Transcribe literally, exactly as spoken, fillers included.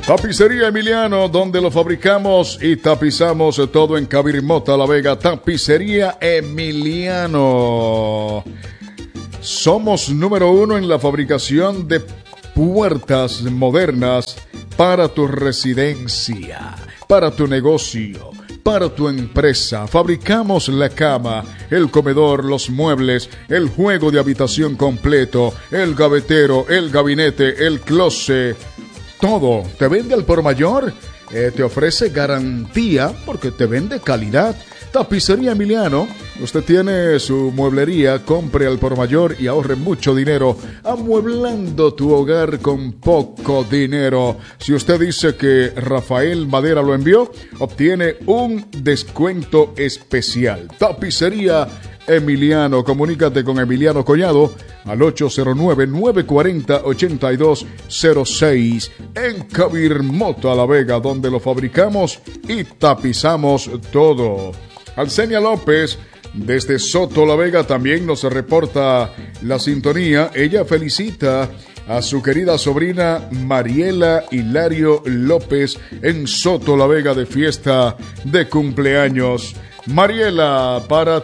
Tapicería Emiliano, donde lo fabricamos y tapizamos todo en Cabirmota, La Vega. Tapicería Emiliano. Somos número uno en la fabricación de puertas modernas para tu residencia, para tu negocio, para tu empresa. Fabricamos la cama, el comedor, los muebles, el juego de habitación completo, el gavetero, el gabinete, el closet. Todo. ¿Te vende al por mayor? Eh, te ofrece garantía porque te vende calidad. Tapicería Emiliano. Usted tiene su mueblería, compre al por mayor y ahorre mucho dinero amueblando tu hogar con poco dinero. Si usted dice que Rafael Madera lo envió, obtiene un descuento especial. Tapicería Emiliano. Comunícate con Emiliano Collado al ocho cero nueve, nueve cuatro cero, ocho dos cero seis en Cabirmota, La Vega, donde lo fabricamos y tapizamos todo. Alcenia López, desde Soto, La Vega, también nos reporta la sintonía. Ella felicita a su querida sobrina Mariela Hilario López en Soto, La Vega, de fiesta de cumpleaños. Mariela, para